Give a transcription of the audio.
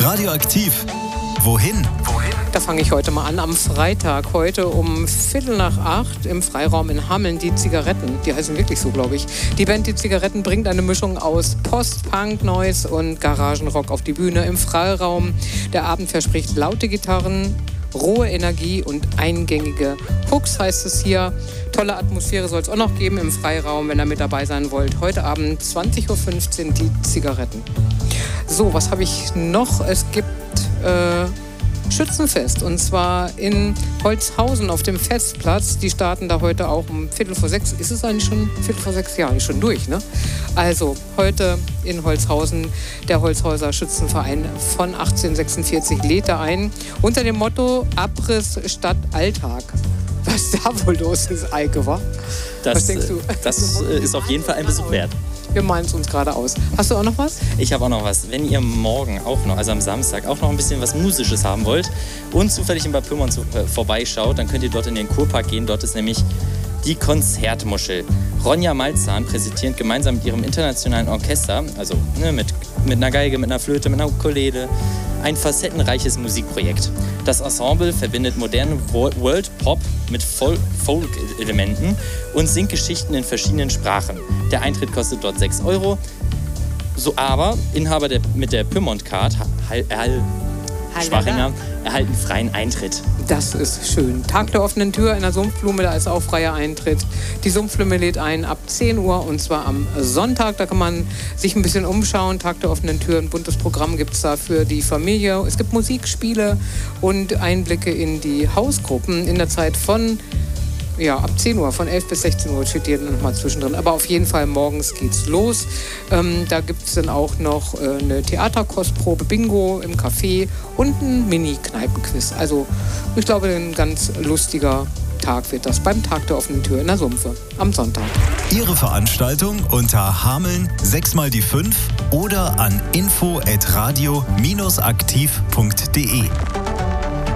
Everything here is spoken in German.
Radioaktiv. Wohin? Da fange ich heute mal an, am Freitag. Heute um 7:45 im Freiraum in Hameln die Zigaretten. Die heißen wirklich so, glaube ich. Die Band Die Zigaretten bringt eine Mischung aus Post, Punk, Noise und Garagenrock auf die Bühne im Freiraum. Der Abend verspricht laute Gitarren, rohe Energie und eingängige Hooks, heißt es hier. Tolle Atmosphäre soll es auch noch geben im Freiraum, wenn ihr mit dabei sein wollt. Heute Abend 20:15 Uhr die Zigaretten. So, was habe ich noch? Es gibt Schützenfest, und zwar in Holzhausen auf dem Festplatz. Die starten da heute auch um 5:45. Ist es eigentlich schon 5:45? Ja, ist schon durch, ne? Also heute in Holzhausen, der Holzhauser Schützenverein von 1846 lädt da ein unter dem Motto Abriss statt Alltag. Was da wohl los ist, Eike, wa? Was denkst du? Das ist auf jeden Fall ein Besuch wert. Wir malen es uns gerade aus. Hast du auch noch was? Ich habe auch noch was. Wenn ihr morgen auch noch, also am Samstag, auch noch ein bisschen was Musisches haben wollt und zufällig in Bad Pyrmont vorbeischaut, dann könnt ihr dort in den Kurpark gehen. Dort ist nämlich die Konzertmuschel. Ronja Malzahn präsentiert gemeinsam mit ihrem internationalen Orchester, also mit einer Geige, mit einer Flöte, mit einer Ukulele, ein facettenreiches Musikprojekt. Das Ensemble verbindet modernen World Pop mit Folk-Elementen und singt Geschichten in verschiedenen Sprachen. Der Eintritt kostet dort 6 €. So aber Inhaber mit der Pyrmont Card, Schwachinger, erhalten freien Eintritt. Das ist schön. Tag der offenen Tür in der Sumpfblume, da ist auch freier Eintritt. Die Sumpfblume lädt ein ab 10 Uhr und zwar am Sonntag. Da kann man sich ein bisschen umschauen. Tag der offenen Tür, ein buntes Programm gibt es da für die Familie. Es gibt Musikspiele und Einblicke in die Hausgruppen in der Zeit von ab 10 Uhr, von 11 bis 16 Uhr steht hier nochmal zwischendrin. Aber auf jeden Fall morgens geht's los. Da gibt es dann auch noch eine Theaterkostprobe, Bingo im Café und ein Mini-Kneipenquiz. Also ich glaube, ein ganz lustiger Tag wird das beim Tag der offenen Tür in der Sumpfe am Sonntag. Ihre Veranstaltung unter Hameln 6x5 oder an info@radio-aktiv.de.